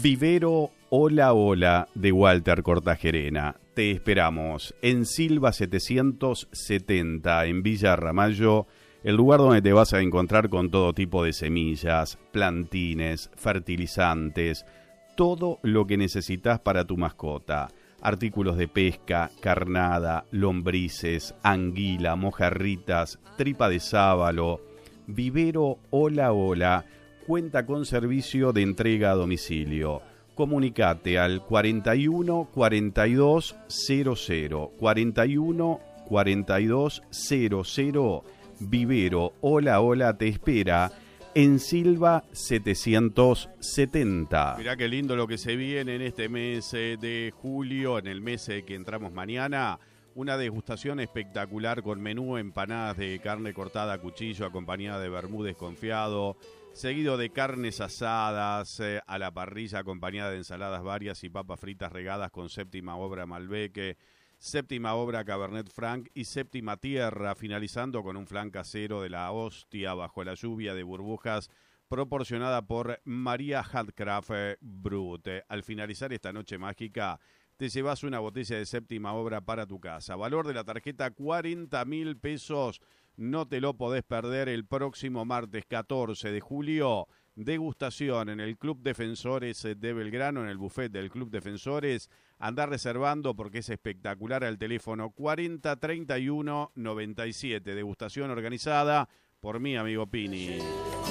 Vivero Hola Hola de Walter Cortajerena. Te esperamos en Silva 770 en Villa Ramallo, el lugar donde te vas a encontrar con todo tipo de semillas, plantines, fertilizantes, todo lo que necesitas para tu mascota. Artículos de pesca, carnada, lombrices, anguila, mojarritas, tripa de sábalo. Vivero Hola Hola cuenta con servicio de entrega a domicilio. Comunicate al 41 42 00 41 42 00. Vivero Hola Hola te espera en Silva 770. Mirá qué lindo lo que se viene en este mes de julio, en el mes que entramos mañana. Una degustación espectacular con menú, empanadas de carne cortada a cuchillo acompañada de vermú desconfiado, seguido de carnes asadas a la parrilla acompañada de ensaladas varias y papas fritas regadas con séptima obra Malbec, séptima obra Cabernet Franc y séptima tierra, finalizando con un flan casero de la hostia bajo la lluvia de burbujas proporcionada por María Handcraft Brut. Al finalizar esta noche mágica, te llevas una botella de séptima obra para tu casa. Valor de la tarjeta 40.000 pesos. No te lo podés perder el próximo martes 14 de julio. Degustación en el Club Defensores de Belgrano, en el buffet del Club Defensores. Andá reservando porque es espectacular al teléfono 40 31 97. Degustación organizada por mi amigo Pini.